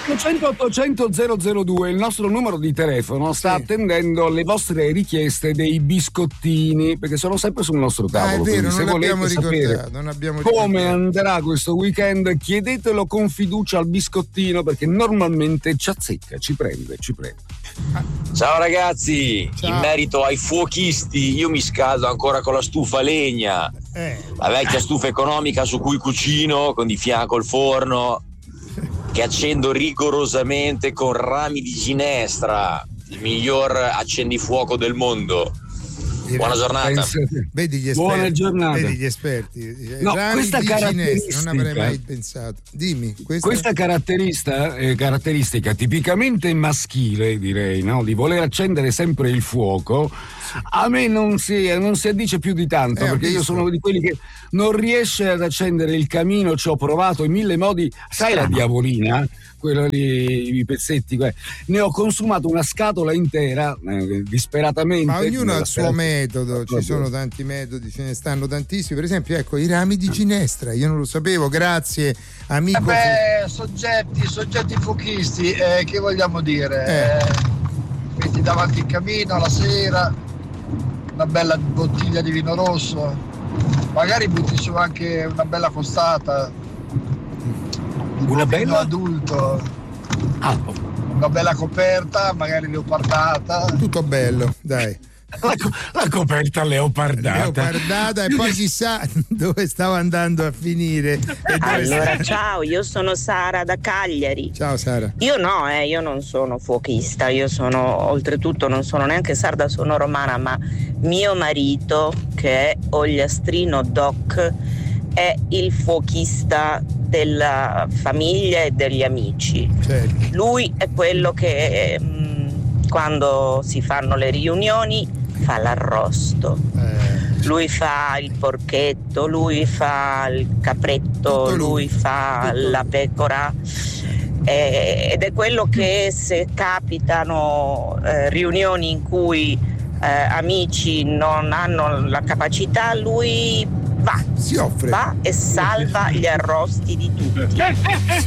800 800 002 il nostro numero di telefono, sta attendendo le vostre richieste dei biscottini, perché sono sempre sul nostro tavolo. È vero, se volete sapere come andrà questo weekend, chiedetelo con fiducia al biscottino, perché normalmente ci azzecca, ci prende. Ciao ragazzi, in merito ai fuochisti, io mi scaldo ancora con la stufa a legna, la vecchia stufa economica su cui cucino, con di fianco il forno, che accendo rigorosamente con rami di ginestra, il miglior accendifuoco del mondo. Buona giornata. Vedi gli esperti. Buona giornata. Vedi gli esperti. No, rami questa di caratteristica, ginestra, non avrei mai pensato. Dimmi, questa caratteristica tipicamente maschile, direi, no? Di voler accendere sempre il fuoco, a me non si addice più di tanto, perché io sono di quelli che non riesce ad accendere il camino. Ci ho provato in mille modi, sai, la diavolina, quello lì, i pezzetti, ne ho consumato una scatola intera, disperatamente. Ma ognuno ha il suo metodo, ci sono tanti metodi, ce ne stanno tantissimi. Per esempio, ecco, i rami di ginestra, io non lo sapevo, grazie amico. Soggetti fuochisti, che vogliamo dire? Metti davanti il camino la sera, una bella bottiglia di vino rosso, magari butti su anche una bella costata, una bella adulto, una bella coperta, magari leopardata. Tutto bello, dai. La coperta leopardata e poi chissà dove stavo andando a finire. Allora, ciao, io sono Sara da Cagliari. Ciao Sara. Io non sono fuochista, oltretutto non sono neanche sarda, sono romana, ma mio marito, che è Ogliastrino Doc, è il fuochista della famiglia e degli amici. Certo. Lui è quello che quando si fanno le riunioni fa l'arrosto, lui fa il porchetto, lui fa il capretto, lui fa la pecora, ed è quello che, se capitano riunioni in cui amici non hanno la capacità, lui si offre, va e salva gli arrosti di tutti.